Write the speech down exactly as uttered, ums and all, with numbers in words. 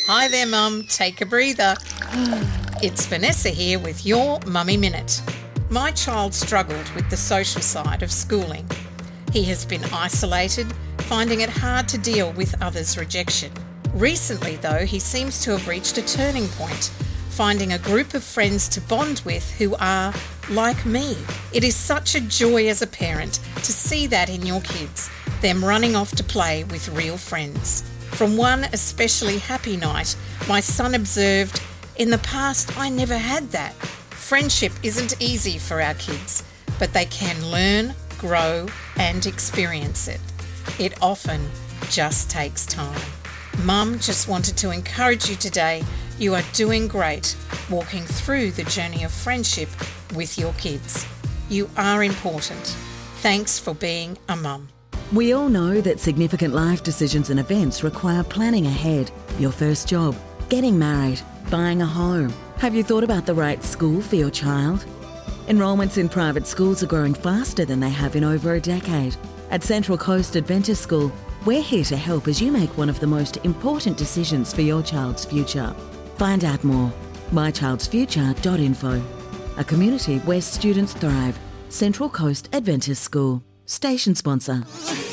Hi there, Mum. Take a breather. It's Vanessa here with your Mummy Minute. My child struggled with the social side of schooling. He has been isolated, finding it hard to deal with others' rejection. Recently, though, he seems to have reached a turning point, finding a group of friends to bond with who are like me. It is such a joy as a parent to see that in your kids, them running off to play with real friends. From one especially happy night, my son observed, "In the past, I never had that." Friendship isn't easy for our kids, but they can learn, grow, and experience it. It often just takes time. Mum just wanted to encourage you today. You are doing great walking through the journey of friendship with your kids. You are important. Thanks for being a mum. We all know that significant life decisions and events require planning ahead. Your first job, getting married, buying a home. Have you thought about the right school for your child? Enrolments in private schools are growing faster than they have in over a decade. At Central Coast Adventist School, we're here to help as you make one of the most important decisions for your child's future. Find out more. my childs future dot info. A community where students thrive. Central Coast Adventist School. Station sponsor.